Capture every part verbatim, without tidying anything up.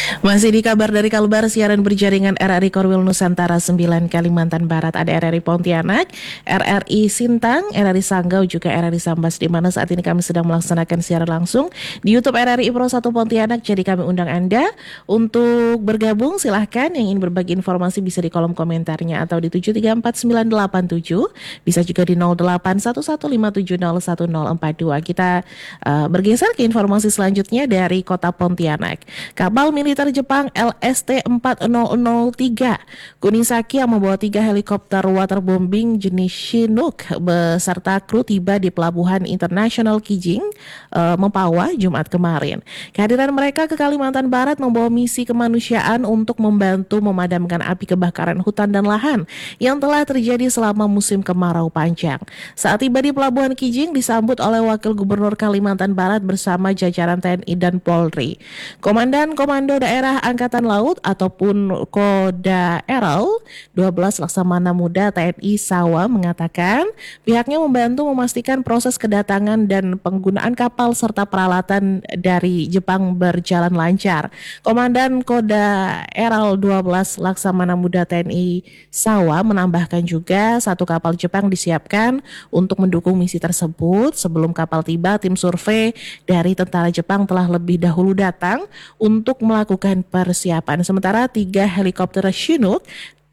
Masih di kabar dari Kalbar, siaran berjaringan R R I Korwil Nusantara sembilan Kalimantan Barat, ada R R I Pontianak, R R I Sintang, R R I Sanggau, juga R R I Sambas, di mana saat ini kami sedang melaksanakan siaran langsung di YouTube R R I Pro satu Pontianak. Jadi kami undang Anda untuk bergabung. Silahkan yang ingin berbagi informasi bisa di kolom komentarnya atau di tujuh tiga empat sembilan delapan tujuh, bisa juga di nol delapan satu satu lima tujuh nol satu nol empat dua. Kita uh, bergeser ke informasi selanjutnya dari kota Pontianak. Kapal militer Jepang L S T empat nol nol tiga Kunisaki yang membawa tiga helikopter waterbombing jenis Chinook beserta kru tiba di Pelabuhan Internasional Kijing, uh, Mempawah, Jumat kemarin. Kehadiran mereka ke Kalimantan Barat membawa misi kemanusiaan untuk membantu memadamkan api kebakaran hutan dan lahan yang telah terjadi selama musim kemarau panjang. Saat tiba di Pelabuhan Kijing disambut oleh Wakil Gubernur Kalimantan Barat bersama jajaran T N I dan Polri. Komandan Komando Daerah Angkatan Laut ataupun Koda R L dua belas Laksamana Muda T N I Sawa mengatakan pihaknya membantu memastikan proses kedatangan dan penggunaan kapal serta peralatan dari Jepang berjalan lancar. Komandan Koda R L dua belas Laksamana Muda T N I Sawa menambahkan juga satu kapal Jepang disiapkan untuk mendukung misi tersebut. Sebelum kapal tiba, tim survei dari tentara Jepang telah lebih dahulu datang untuk melakukan persiapan. Sementara tiga helikopter Chinook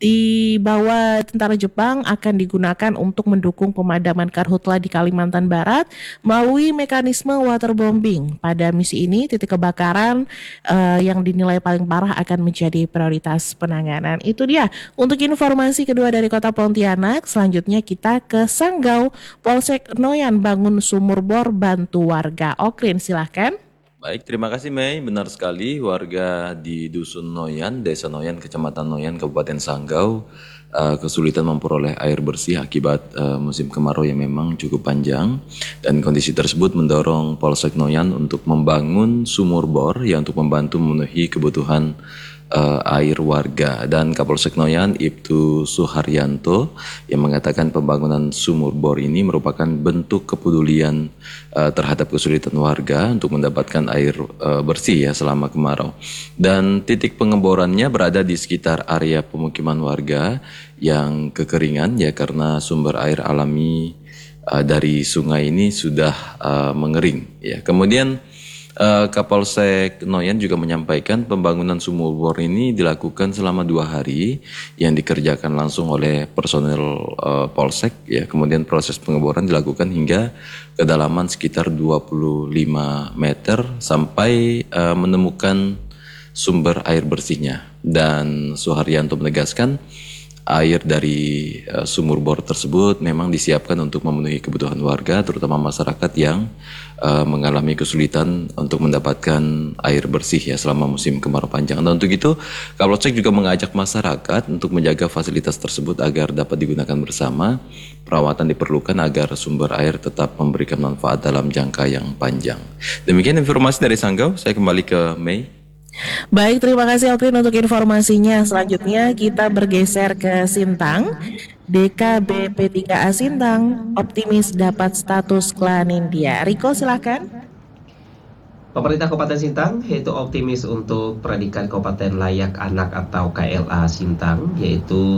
dibawa tentara Jepang akan digunakan untuk mendukung pemadaman karhutla di Kalimantan Barat melalui mekanisme waterbombing. Pada misi ini, titik kebakaran uh, yang dinilai paling parah akan menjadi prioritas penanganan. Itu dia untuk informasi kedua dari kota Pontianak. Selanjutnya kita ke Sanggau. Polsek Noyan bangun sumur bor bantu warga. Okrin, silahkan. Baik, terima kasih Mei. Benar sekali, warga di Dusun Noyan, Desa Noyan, Kecamatan Noyan, Kabupaten Sanggau, uh, kesulitan memperoleh air bersih akibat uh, musim kemarau yang memang cukup panjang. Dan kondisi tersebut mendorong Polsek Noyan untuk membangun sumur bor yang untuk membantu memenuhi kebutuhan uh, air warga. Dan Kapolsek Noyan Ibtu Suharyanto yang mengatakan pembangunan sumur bor ini merupakan bentuk kepedulian uh, terhadap kesulitan warga untuk mendapatkan air uh, bersih ya selama kemarau. Dan titik pengeborannya berada di sekitar area pemukiman warga yang kekeringan ya karena sumber air alami uh, dari sungai ini sudah uh, mengering ya. Kemudian Uh, Kapolsek Noyan juga menyampaikan pembangunan sumur bor ini dilakukan selama dua hari yang dikerjakan langsung oleh personel uh, Polsek ya. Kemudian proses pengeboran dilakukan hingga kedalaman sekitar dua puluh lima meter sampai uh, menemukan sumber air bersihnya. Dan Suharyanto menegaskan air dari uh, sumur bor tersebut memang disiapkan untuk memenuhi kebutuhan warga, terutama masyarakat yang uh, mengalami kesulitan untuk mendapatkan air bersih ya selama musim kemarau panjang. Dan untuk itu, Kapolsek juga mengajak masyarakat untuk menjaga fasilitas tersebut agar dapat digunakan bersama. Perawatan diperlukan agar sumber air tetap memberikan manfaat dalam jangka yang panjang. Demikian informasi dari Sanggau, saya kembali ke Mei. Baik, terima kasih Okrin untuk informasinya. Selanjutnya kita bergeser ke Sintang. D K B P tiga A Sintang optimis dapat status klan India. Riko, silakan. Pemerintah Kabupaten Sintang yaitu optimis untuk predikat Kabupaten Layak Anak atau K L A Sintang, yaitu